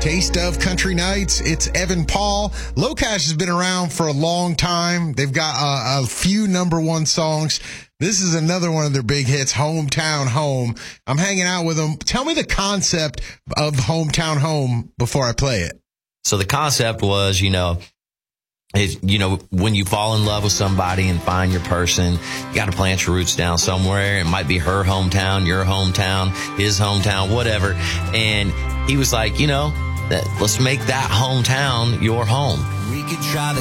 Taste of Country Nights. It's Evan Paul. Locash has been around for a long time. They've got a few number one songs. This is another one of their big hits, Hometown Home. I'm hanging out with them. Tell me the concept of Hometown Home before I play it. So the concept was, when you fall in love with somebody and find your person, you got to plant your roots down somewhere. It might be her hometown, your hometown, his hometown, whatever. And he was like, let's make that hometown your home. We could try the